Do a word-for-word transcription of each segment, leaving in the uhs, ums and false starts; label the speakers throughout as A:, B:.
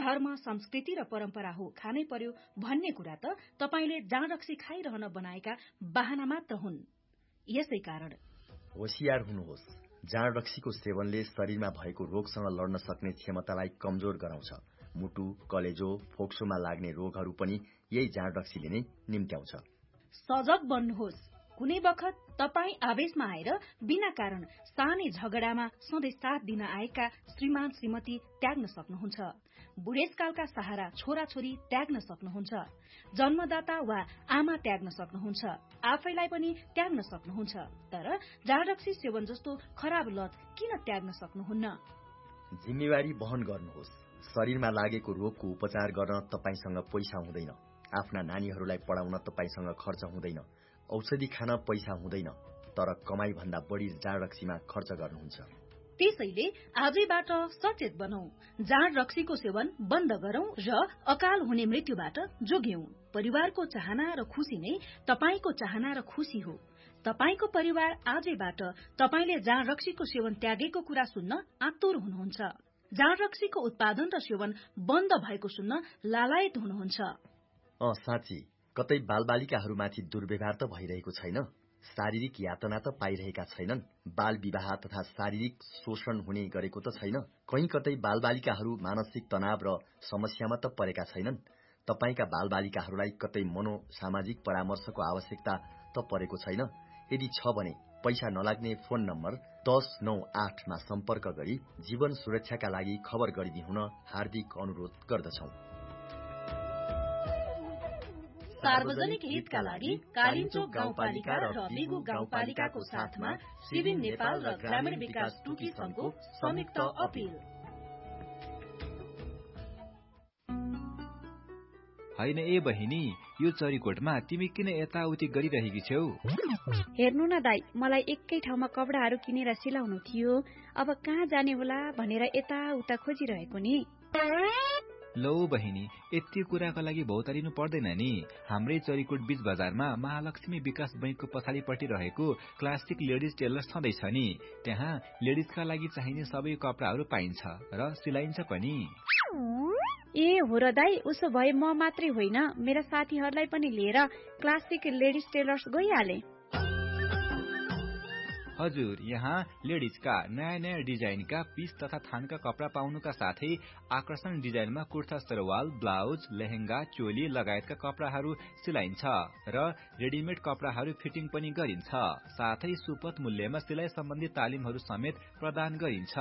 A: धर्म, संस्कृति र परम्परा हो, खानै पर्यो भन्ने कुरा त तपाईले जाँड रक्सी खाइरहन बनाएका बहाना मात्र हुन्। यसै कारण
B: होशियार हुनुहोस्। जाँड रक्सीको सेवनले शरीरमा भएको रोगसँग लड्न सक्ने क्षमतालाई कमजोर गराउँछ। मुटु, कलेजो, फोक्सोमा लाग्ने रोगहरू पनि यही जाँड रक्सीले नै निम्त्याउँछ।
A: सजग बन्नुहोस्। कुनै बखत तपाई आवेशमा आएर बिना कारण सानै झगडामा सधैँ साथ दिन आएका श्रीमान श्रीमती त्याग्न सक्नुहुन्छ। बुढेसकालका सहारा छोराछोरी त्याग्न सक्नुहुन्छ। जन्मदाता वा आमा त्याग्न सक्नुहुन्छ। आफैलाई पनि त्याग्न सक्नुहुन्छ। तर जाँड रक्सी सेवन जस्तो खराब लत किन त्याग्न सक्नुहुन्न?
B: जिम्मेवारी वहन गर्नुहोस्। शरीरमा लागेको रोगको उपचार गर्न तपाईसँग पैसा हुँदैन। आफ्ना नानीहरूलाई पढाउन तपाईसँग खर्च हुँदैन। औषधि खान पैसा हुँदैन। तर कमाई भन्दा बढी जाँड रक्सीमा खर्च गर्नुहुन्छ।
A: त्यसैले आजैबाट सचेत बनौं। जाँड रक्सीको सेवन बन्द गरौं र अकाल हुने मृत्युबाट जोग्यौं। परिवारको चाहना र खुशी नै तपाईको चाहना र खुशी हो। तपाईको परिवार आजैबाट तपाईले जाँड रक्सीको सेवन त्यागेको कुरा सुन्न आतुर हुनुहुन्छ। जाँड रक्सीको उत्पादन र सेवन बन्द भएको सुन्न लालायत हुनुहुन्छ।
B: अँ साँच्ची, कतै बालबालिकाहरूमाथि दुर्व्यवहार त भइरहेको छैन? शारीरिक यातना त पाइरहेका छैनन्? बाल विवाह तथा शारीरिक शोषण हुने गरेको त छैन? कहीँ कतै बालबालिकाहरू मानसिक तनाव र समस्यामा त परेका छैनन्? तपाईका बालबालिकाहरूलाई कतै मनोसामाजिक परामर्शको आवश्यकता त परेको छैन? यदि छ भने पैसा नलाग्ने फोन नम्बर दस नौ आठमा सम्पर्क गरी जीवन सुरक्षाका लागि खबर गरिदिनुहुन हार्दिक अनुरोध गर्दछौं।
A: सार्वजनिक हितका लागि कालिन्चोक गाउँपालिका र बिगु गाउँपालिकाको साथमा सिबिन नेपाल र ग्रामीण विकास टुकी संघको संयुक्त अपील।
C: हैन ए बहिनी, यो चरीकोटमा तिमी किन यताउति गरिरहेकी छेउ?
D: हेर्नु न दाइ, मलाई एकै ठाउँमा कपडाहरू किनेर सिलाउनु थियो। अब कहाँ जाने होला भनेर यताउता खोजिरहेको नि।
C: लौ बहिनी, यति कुराको लागि भौतारिनु पर्दैन नि। हाम्रै चरीकोट बीच बजारमा महालक्ष्मी विकास बैंकको पछाडिपट्टि रहेको क्लासिक लेडिज टेलर छँदैछ नि। त्यहाँ लेडिजका लागि चाहिने सबै कपडाहरू पाइन्छ र सिलाइन्छ पनि।
D: ए हो र दाइ, उसो भए म मात्रै होइन, मेरा साथीहरूलाई पनि लिएर क्लासिक लेडिज टेलर्स गइहाले।
C: हजुर, यहाँ लेडिजका नयाँ नयाँ डिजाइनका पीस तथा थानका कपडा पाउनुका साथै आकर्षण डिजाइनमा कुर्ता सरवाल, ब्लाउज, लेहेंगा, चोली लगायतका कपडाहरू सिलाइन्छ र रेडिमेड कपडाहरू फिटिङ पनि गरिन्छ। साथै सुपथ मूल्यमा सिलाइ सम्बन्धी तालिमहरू समेत प्रदान गरिन्छ।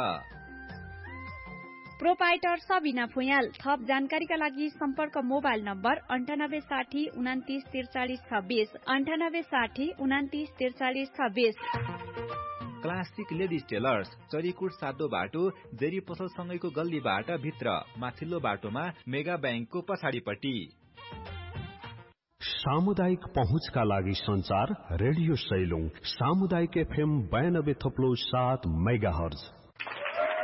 D: प्रोपाइटर सबिना फुयाल। थप जानकारीका लागि सम्पर्क मोबाइल नम्बर अन्ठानब्बे साठी उनातिस त्रिचालिस छब्बीस अन्ठानब्बे साठी उनातिस त्रिचालिस छब्बीस।
C: क्लासिक लेडिज टेलर्स, चरीकोट सातो बाटो, जेरी पसलसँगैको गल्लीबाट भित्र, माथिल्लो बाटोमा मेगा ब्याङ्कको पछाडिपट्टि।
E: सामुदायिक पहुँचका लागि संचार रेडियो सैलुङ सामुदायिक एफएम बयानब्बे थप्लो सात मेगा हर्ज।